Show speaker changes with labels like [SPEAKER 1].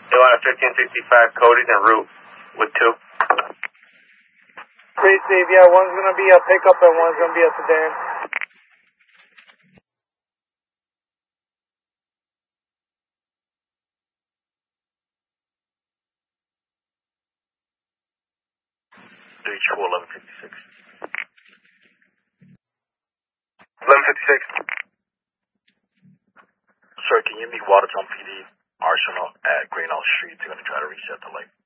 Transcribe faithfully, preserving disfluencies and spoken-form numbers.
[SPEAKER 1] They want a fifteen sixty-five Cody's and Route with two.
[SPEAKER 2] Pretty safe, yeah. One's going to be a pickup and one's going to be a sedan.
[SPEAKER 3] H four eleven fifty-six.
[SPEAKER 1] eleven fifty-six.
[SPEAKER 3] Sir, can you meet Watertown P D Arsenal at Greenhouse Street? They're going to try to reset the light.